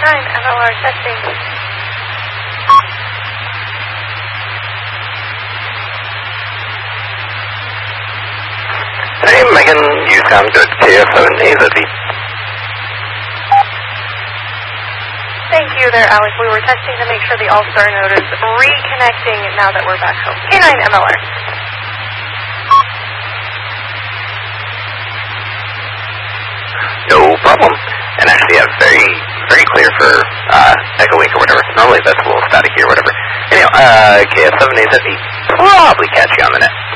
MLR testing. Hey, Megan, USCOM to KF7AZB. Thank you there, Alex. We were testing to make sure the All-Star node is reconnecting now that we're back home. K9 MLR. No problem. And actually, yeah, very clear for Echo Wink or whatever. Normally that's a little staticky or whatever. Anyhow, KF7AZB probably catch you on the net.